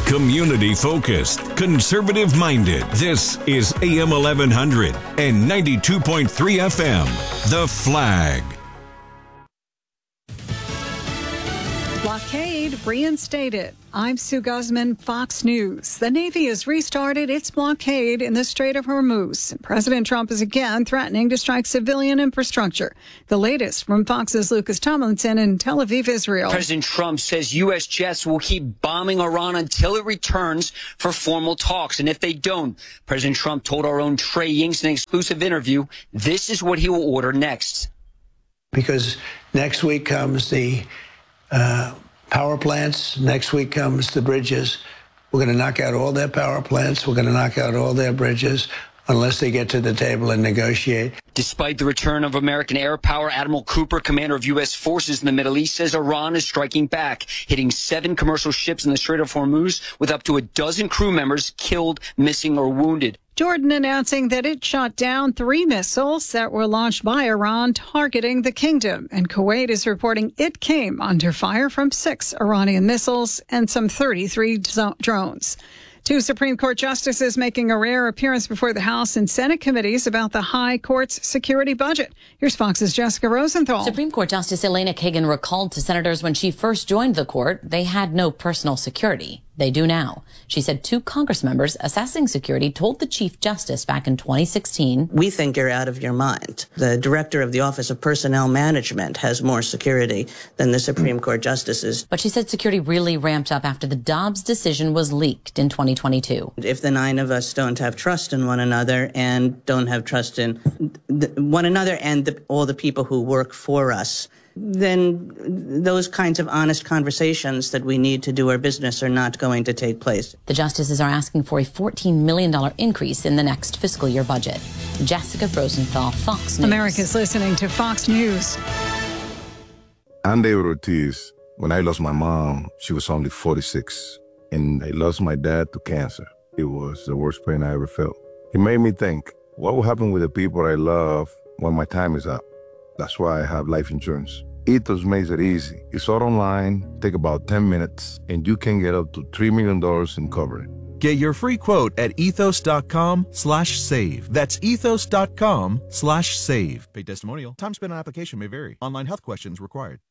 Community-focused, conservative-minded. This is AM 1100 and 92.3 FM. The Flag. Blockade reinstated. I'm Sue Guzman, Fox News. The Navy has restarted its blockade in the Strait of Hormuz. President Trump is again threatening to strike civilian infrastructure. The latest from Fox's Lucas Tomlinson in Tel Aviv, Israel. President Trump says U.S. jets will keep bombing Iran until it returns for formal talks. And if they don't, President Trump told our own Trey Yingst in an exclusive interview, this is what he will order next. Because next week comes the power plants. Next week comes the bridges. We're going to knock out all their power plants. We're going to knock out all their bridges unless they get to the table and negotiate. Despite the return of American air power, Admiral Cooper, commander of U.S. forces in the Middle East, says Iran is striking back, hitting 7 commercial ships in the Strait of Hormuz with up to a dozen crew members killed, missing, or wounded. Jordan announcing that it shot down 3 missiles that were launched by Iran targeting the kingdom. And Kuwait is reporting it came under fire from 6 Iranian missiles and some 33 drones. 2 Supreme Court justices making a rare appearance before the House and Senate committees about the High Court's security budget. Here's Fox's Jessica Rosenthal. Supreme Court Justice Elena Kagan recalled to senators when she first joined the court, they had no personal security. They do now. She said 2 Congress members assessing security told the Chief Justice back in 2016. We think you're out of your mind. The director of the Office of Personnel Management has more security than the Supreme Court justices. But she said security really ramped up after the Dobbs decision was leaked in 2022. If the 9 of us don't have trust in one another and don't have trust in one another and all the people who work for us, then those kinds of honest conversations that we need to do our business are not going to take place. The justices are asking for a $14 million increase in the next fiscal year budget. Jessica Rosenthal, Fox News. America's listening to Fox News. I'm David Ortiz. When I lost my mom, she was only 46. And I lost my dad to cancer. It was the worst pain I ever felt. It made me think, what will happen with the people I love when my time is up? That's why I have life insurance. Ethos makes it easy. It's all online, take about 10 minutes, and you can get up to $3 million in coverage. Get your free quote at ethos.com/save. That's ethos.com/save. Paid testimonial. Time spent on application may vary. Online health questions required.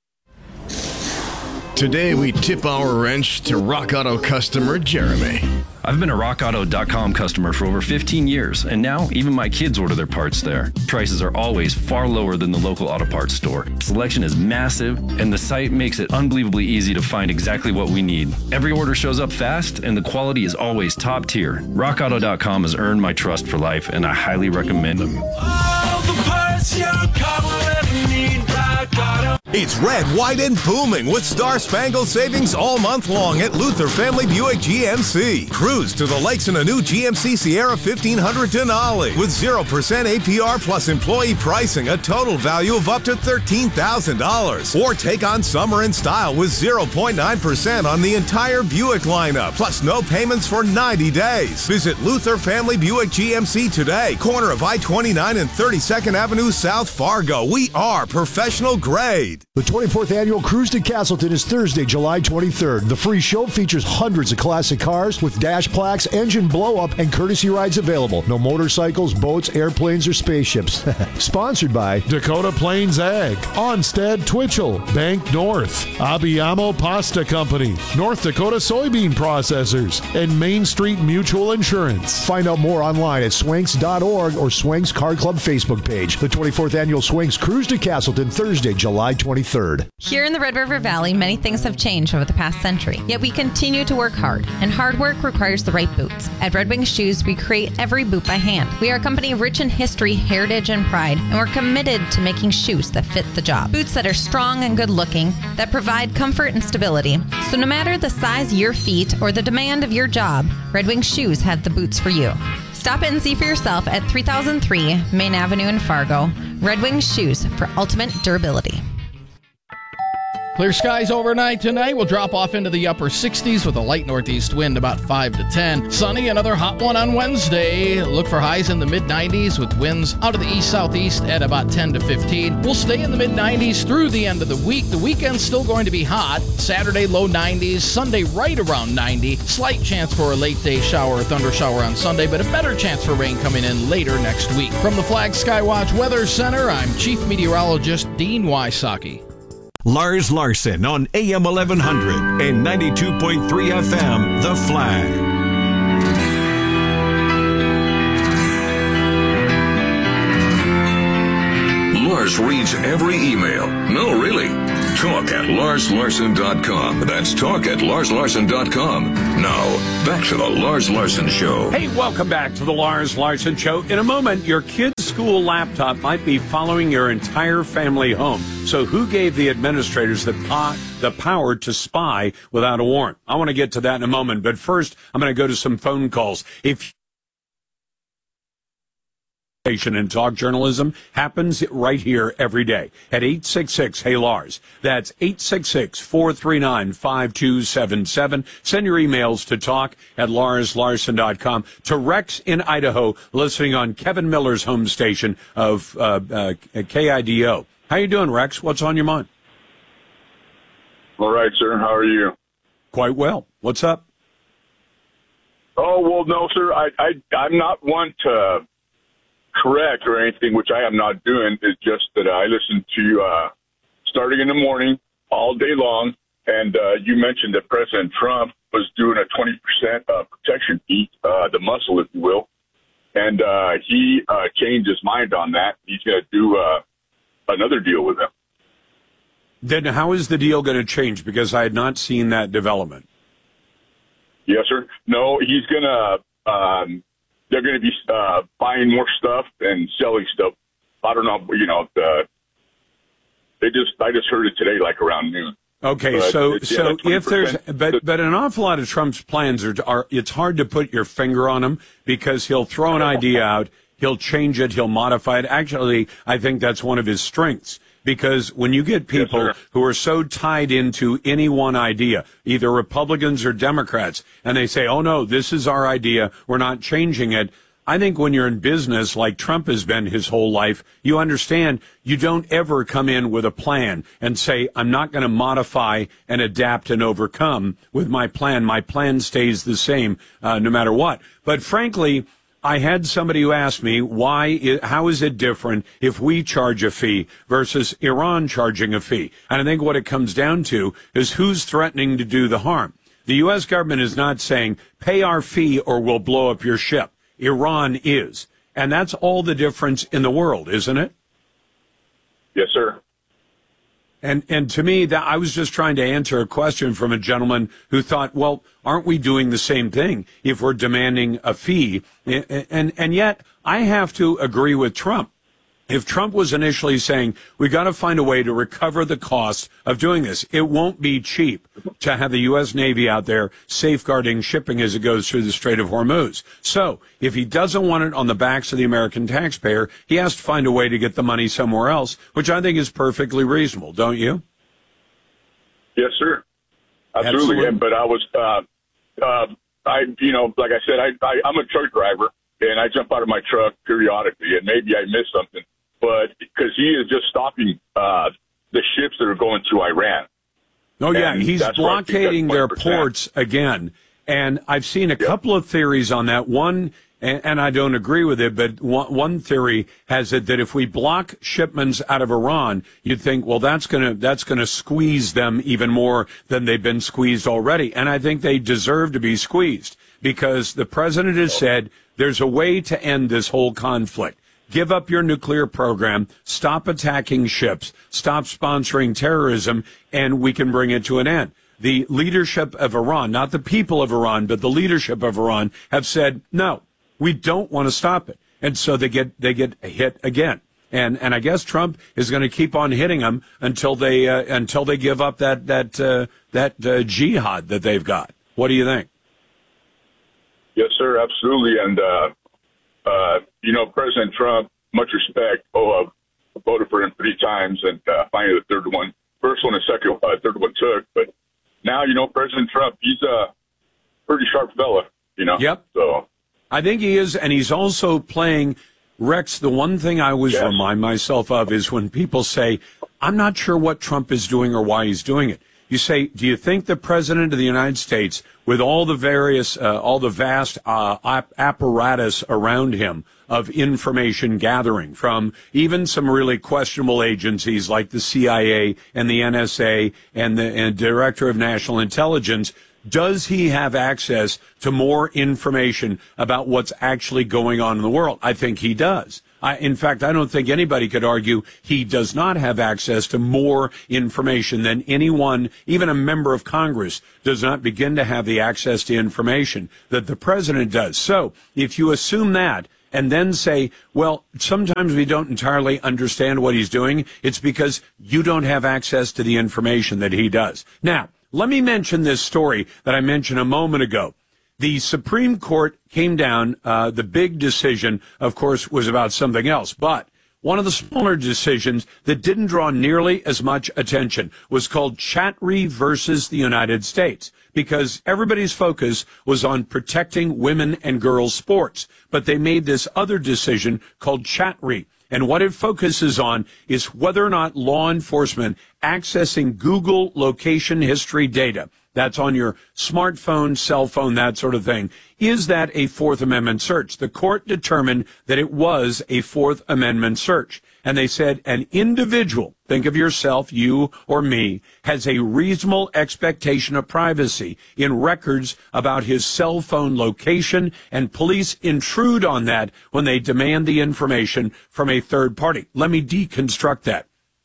Today, we tip our wrench to Rock Auto customer Jeremy. I've been a RockAuto.com customer for over 15 years, and now even my kids order their parts there. Prices are always far lower than the local auto parts store. Selection is massive, and the site makes it unbelievably easy to find exactly what we need. Every order shows up fast, and the quality is always top tier. RockAuto.com has earned my trust for life, and I highly recommend them. All the parts your car will ever need, Rock Auto. It's red, white, and booming with star-spangled savings all month long at Luther Family Buick GMC. Cruise to the lakes in a new GMC Sierra 1500 Denali with 0% APR plus employee pricing, a total value of up to $13,000. Or take on summer in style with 0.9% on the entire Buick lineup, plus no payments for 90 days. Visit Luther Family Buick GMC today, corner of I-29 and 32nd Avenue South, Fargo. We are professional grade. The 24th Annual Cruise to Castleton is Thursday, July 23rd. The free show features hundreds of classic cars with dash plaques, engine blow-up, and courtesy rides available. No motorcycles, boats, airplanes, or spaceships. Sponsored by Dakota Plains Ag, Onstead Twitchell, Bank North, Abiyamo Pasta Company, North Dakota Soybean Processors, and Main Street Mutual Insurance. Find out more online at swanks.org or Swanks Car Club Facebook page. The 24th Annual Swanks Cruise to Castleton, Thursday, July 23rd. Here in the Red River Valley, many things have changed over the past century, yet we continue to work hard, and hard work requires the right boots. At Red Wing Shoes, we create every boot by hand. We are a company rich in history, heritage, and pride, and we're committed to making shoes that fit the job. Boots that are strong and good looking, that provide comfort and stability. So no matter the size of your feet or the demand of your job, Red Wing Shoes had the boots for you. Stop in and see for yourself at 3003 Main Avenue in Fargo. Red Wing Shoes for ultimate durability. Clear skies overnight tonight. We'll drop off into the upper 60s with a light northeast wind about 5 to 10. Sunny, another hot one on Wednesday. Look for highs in the mid-90s with winds out of the east-southeast at about 10 to 15. We'll stay in the mid-90s through the end of the week. The weekend's still going to be hot. Saturday, low 90s. Sunday, right around 90. Slight chance for a late-day shower or thunder shower on Sunday, but a better chance for rain coming in later next week. From the Flag Skywatch Weather Center, I'm Chief Meteorologist Dean Wysocki. Lars Larson on AM 1100 and 92.3 FM, The Flag. Lars reads every email. No, really. Talk at LarsLarson.com. That's talk at LarsLarson.com. Now, back to the Lars Larson Show. Hey, welcome back to the Lars Larson Show. In a moment, your kid's school laptop might be following your entire family home. So who gave the administrators the power to spy without a warrant? I want to get to that in a moment. But first, I'm going to go to some phone calls. If and talk journalism happens right here every day at 866 Hey Lars. That's 866-439-5277. Send your emails to talk at LarsLarson.com. To Rex in Idaho, listening on Kevin Miller's home station of KIDO. How you doing, Rex? What's on your mind? All right, sir. How are you? Quite well. What's up? Oh, well, no, sir. I'm not one to correct or anything, which I am not doing. It's just that I listen to starting in the morning all day long, and you mentioned that President Trump was doing a 20% protection fee, the muscle, if you will, and he changed his mind on that. He's going to do another deal with them. Then how is the deal going to change? Because I had not seen that development. Yes, sir. No, he's going to they're going to be buying more stuff and selling stuff. I don't know, I just heard it today, like around noon. Okay, but so if there's, but an awful lot of Trump's plans are, it's hard to put your finger on them because he'll throw an idea out, he'll change it, he'll modify it. Actually, I think that's one of his strengths. Because when you get people who are so tied into any one idea, either Republicans or Democrats, and they say, oh, no, this is our idea, we're not changing it. I think when you're in business, like Trump has been his whole life, you understand you don't ever come in with a plan and say, I'm not going to modify and adapt and overcome with my plan. My plan stays the same no matter what. But frankly, I had somebody who asked me, how is it different if we charge a fee versus Iran charging a fee? And I think what it comes down to is who's threatening to do the harm. The U.S. government is not saying, pay our fee or we'll blow up your ship. Iran is. And that's all the difference in the world, isn't it? Yes, sir. And to me, that I was just trying to answer a question from a gentleman who thought, well, aren't we doing the same thing if we're demanding a fee? And yet I have to agree with Trump. If Trump was initially saying, we got to find a way to recover the cost of doing this, it won't be cheap to have the U.S. Navy out there safeguarding shipping as it goes through the Strait of Hormuz. So if he doesn't want it on the backs of the American taxpayer, he has to find a way to get the money somewhere else, which I think is perfectly reasonable, don't you? Yes, sir. Absolutely. But I was, like I said, I'm a truck driver, and I jump out of my truck periodically, and maybe I missed something. But because he is just stopping the ships that are going to Iran. Oh, yeah, he's blockading their ports again. And I've seen a couple of theories on that. One, and I don't agree with it, but one theory has it that if we block shipments out of Iran, you'd think, well, that's gonna squeeze them even more than they've been squeezed already. And I think they deserve to be squeezed because the president has said there's a way to end this whole conflict. Give up your nuclear program, stop attacking ships, stop sponsoring terrorism, and we can bring it to an end. The leadership of Iran, not the people of Iran, but the leadership of Iran have said, no, we don't want to stop it. And so they get hit again. And I guess Trump is going to keep on hitting them until they give up that jihad that they've got. What do you think? Yes, sir, absolutely. And President Trump, much respect. Voted for him 3 times, and finally the third one first one and third one took. But now, President Trump, he's a pretty sharp fella, Yep. So I think he is, and he's also playing, Rex, the one thing I always remind myself of is when people say, I'm not sure what Trump is doing or why he's doing it. You say, do you think the President of the United States, with all the vast apparatus around him of information gathering from even some really questionable agencies like the CIA and the NSA and the Director of National Intelligence, does he have access to more information about what's actually going on in the world? I think he does. In fact, I don't think anybody could argue he does not have access to more information than anyone, even a member of Congress, does not begin to have the access to information that the president does. So if you assume that and then say, well, sometimes we don't entirely understand what he's doing, it's because you don't have access to the information that he does. Now, let me mention this story that I mentioned a moment ago. The Supreme Court came down. The big decision, of course, was about something else. But one of the smaller decisions that didn't draw nearly as much attention was called Chatri versus the United States, because everybody's focus was on protecting women and girls' sports. But they made this other decision called Chatri. And what it focuses on is whether or not law enforcement accessing Google location history data, that's on your smartphone, cell phone, that sort of thing, is that a Fourth Amendment search? The court determined that it was a Fourth Amendment search. And they said an individual, think of yourself, you or me, has a reasonable expectation of privacy in records about his cell phone location, and police intrude on that when they demand the information from a third party. Let me deconstruct that.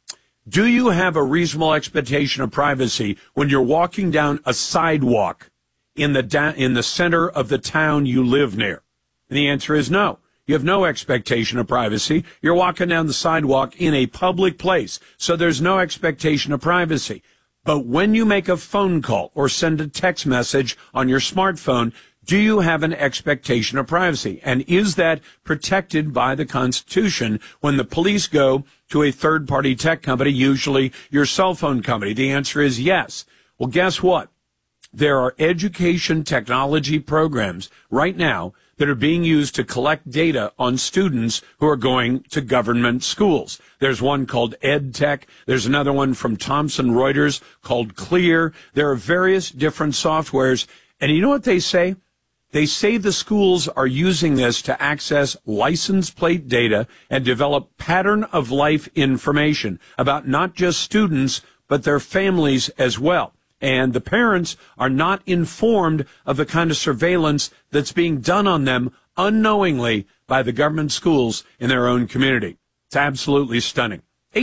Do you have a reasonable expectation of privacy when you're walking down a sidewalk in the center of the town you live near? And the answer is no. You have no expectation of privacy. You're walking down the sidewalk in a public place, so there's no expectation of privacy. But when you make a phone call or send a text message on your smartphone, do you have an expectation of privacy? And is that protected by the Constitution when the police go to a third-party tech company, usually your cell phone company? The answer is yes. Well, guess what? There are education technology programs right now that are being used to collect data on students who are going to government schools. There's one called EdTech. There's another one from Thomson Reuters called Clear. There are various different softwares. And you know what they say? They say the schools are using this to access license plate data and develop pattern of life information about not just students, but their families as well. And the parents are not informed of the kind of surveillance that's being done on them unknowingly by the government schools in their own community. It's absolutely stunning.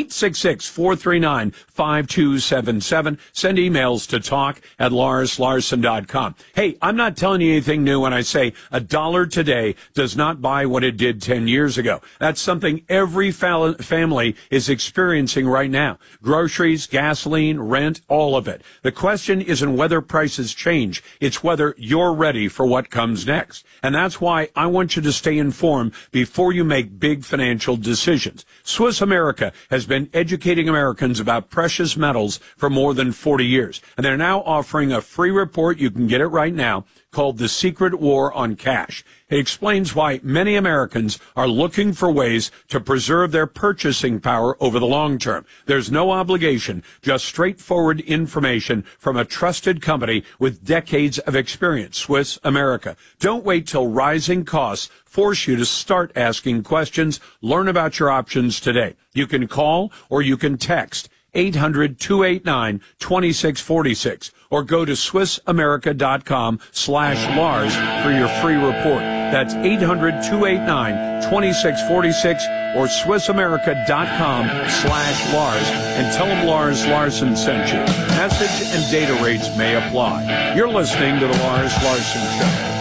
866-439-5277. Send emails to talk@LarsLarson.com. Hey, I'm not telling you anything new when I say $1 today does not buy what it did 10 years ago. That's something every family is experiencing right now. Groceries, gasoline, rent, all of it. The question isn't whether prices change. It's whether you're ready for what comes next. And that's why I want you to stay informed before you make big financial decisions. Swiss America has been educating Americans about precious metals for more than 40 years. And they're now offering a free report. You can get it right now, called The Secret War on Cash. It explains why many Americans are looking for ways to preserve their purchasing power over the long term. There's no obligation, just straightforward information from a trusted company with decades of experience, Swiss America. Don't wait till rising costs force you to start asking questions. Learn about your options today. You can call or you can text 800-289-2646 or go to SwissAmerica.com/Lars for your free report. That's 800-289-2646 or SwissAmerica.com/Lars and tell them Lars Larson sent you. Message and data rates may apply. You're listening to the Lars Larson Show.